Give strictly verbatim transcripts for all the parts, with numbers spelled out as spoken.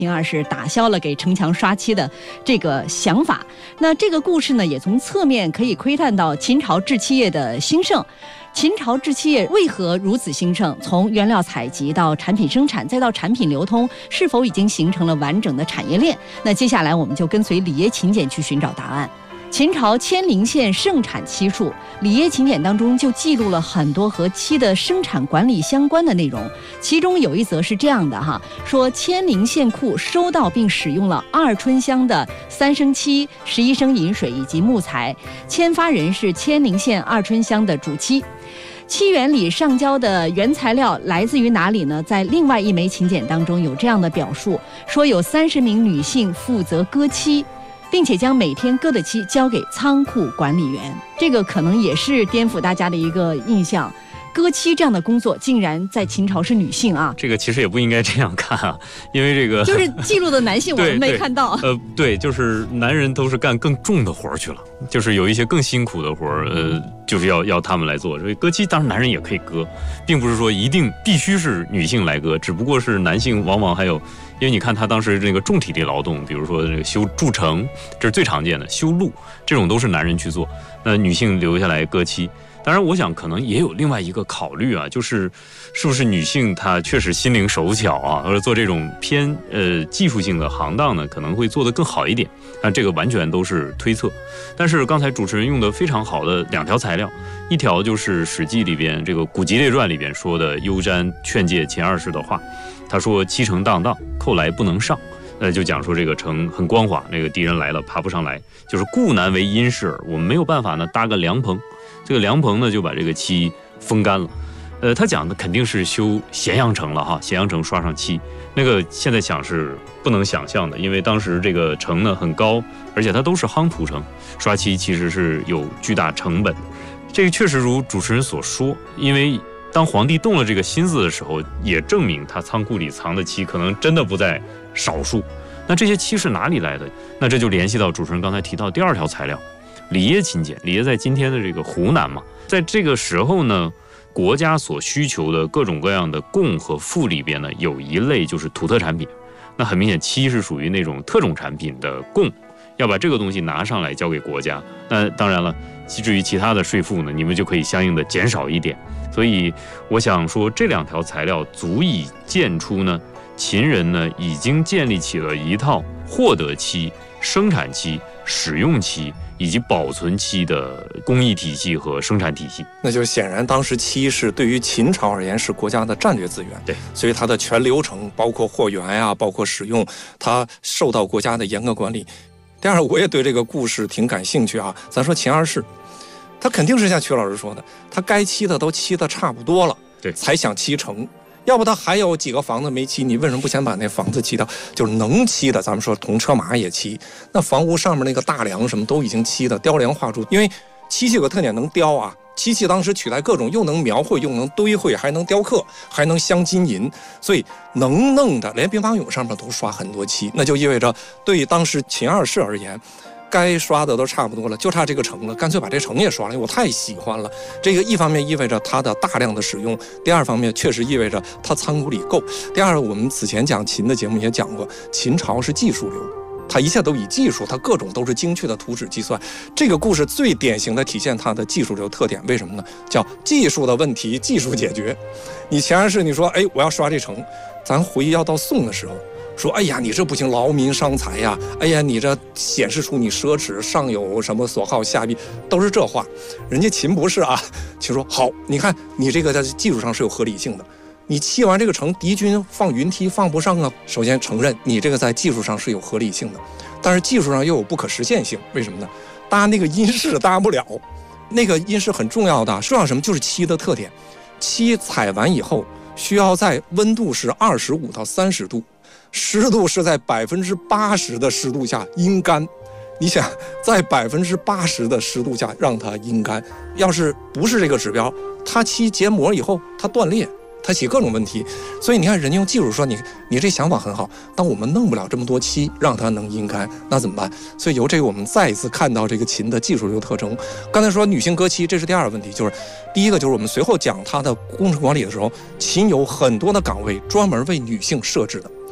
秦二世打消了给城墙刷漆的这个想法。那这个故事呢，也从侧面可以窥探到秦朝制漆业的兴盛。秦朝制漆业为何如此兴盛？从原料采集到产品生产，再到产品流通，是否已经形成了完整的产业链？那接下来我们就跟随李耶秦简去寻找答案。秦朝千陵县盛产漆树，李耶秦简当中就记录了很多和漆的生产管理相关的内容。其中有一则是这样的哈，说千陵县库收到并使用了二春香的三升漆、十一升银水以及木材，签发人是千陵县二春香的主漆。漆园里上交的原材料来自于哪里呢？在另外一枚秦简当中有这样的表述，说有三十名女性负责割漆，并且将每天割的漆交给仓库管理员。这个可能也是颠覆大家的一个印象，割漆这样的工作竟然在秦朝是女性啊！ 这个其实也不应该这样看啊，因为这个就是记录的男性我们没看到。 呃，对，就是男人都是干更重的活去了，就是有一些更辛苦的活，呃，就是要要他们来做。所以割漆当然男人也可以割，并不是说一定必须是女性来割，只不过是男性往往还有。因为你看他当时这个重体力劳动，比如说这个修筑城，这是最常见的，修路这种都是男人去做，那女性留下来割漆。当然我想可能也有另外一个考虑啊，就是是不是女性她确实心灵手巧啊，或者做这种偏呃技术性的行当呢，可能会做得更好一点，但这个完全都是推测。但是刚才主持人用的非常好的两条材料，一条就是史记里边这个古籍列传里边说的忧瞻劝诫秦二世的话，他说漆城荡荡，寇来不能上，呃，就讲说这个城很光滑，那个敌人来了爬不上来，就是故难为因事耳，我们没有办法呢搭个凉棚，这个凉棚呢就把这个漆风干了。呃，他讲的肯定是修咸阳城了哈，咸阳城刷上漆，那个现在想是不能想象的，因为当时这个城呢很高，而且它都是夯土城，刷漆其实是有巨大成本。这个确实如主持人所说，因为当皇帝动了这个心思的时候，也证明他仓库里藏的漆可能真的不在少数。那这些漆是哪里来的？那这就联系到主持人刚才提到第二条材料，里耶秦简。里耶在今天的这个湖南嘛，在这个时候呢，国家所需求的各种各样的贡和赋里边呢，有一类就是土特产品。那很明显，漆是属于那种特种产品的贡，要把这个东西拿上来交给国家。那当然了，至于其他的税赋呢，你们就可以相应的减少一点。所以我想说，这两条材料足以见出呢，秦人呢已经建立起了一套获得漆、生产漆、使用漆以及保存漆的工艺体系和生产体系。 那就是显然当时漆是对于秦朝而言是国家的战略资源， 对， 所以它的全流程，包括货源啊，包括使用，它受到国家的严格管理。第二，我也对这个故事挺感兴趣啊。咱说秦二世，他肯定是像曲老师说的，他该漆的都漆的差不多了， 对， 才想漆城。要不他还有几个房子没漆，你为什么不先把那房子漆掉？就是能漆的，咱们说铜车马也漆，那房屋上面那个大梁什么都已经漆的雕梁画柱，因为漆器有个特点，能雕啊。漆器当时取代各种，又能描绘，又能堆绘，还能雕刻，还能镶金银，所以能弄的，连兵马俑上面都刷很多漆。那就意味着，对于当时秦二世而言，该刷的都差不多了，就差这个城了，干脆把这城也刷了，因为我太喜欢了。这个一方面意味着它的大量的使用，第二方面确实意味着它仓库里够。第二，我们此前讲秦的节目也讲过，秦朝是技术流。它一切都以技术，它各种都是精确的图纸计算。这个故事最典型的体现它的技术流特点，为什么呢？叫技术的问题技术解决。你前二世你说，哎，我要刷这城，咱回忆要到宋的时候，说，哎呀，你这不行，劳民伤财呀，哎呀，你这显示出你奢侈，上有什么所好下必，都是这话。人家秦不是啊，秦说好，你看你这个在技术上是有合理性的。你砌完这个城，敌军放云梯放不上啊。首先承认你这个在技术上是有合理性的，但是技术上又有不可实现性。为什么呢？搭那个阴室搭不了，那个阴室很重要的，重要什么？就是漆的特点。漆采完以后，需要在温度是二十五到三十度，湿度是在百分之八十的湿度下阴干。你想在百分之八十的湿度下让它阴干，要是不是这个指标，它漆结膜以后它断裂。它起各种问题，所以你看人家用技术说你你这想法很好，但我们弄不了这么多漆让它能阴干，那怎么办？所以由这个我们再一次看到这个秦的技术流特征。刚才说女性割漆，这是第二个问题，就是第一个就是我们随后讲它的工程管理的时候，秦有很多的岗位专门为女性设置的，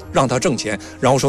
让他挣钱，然后说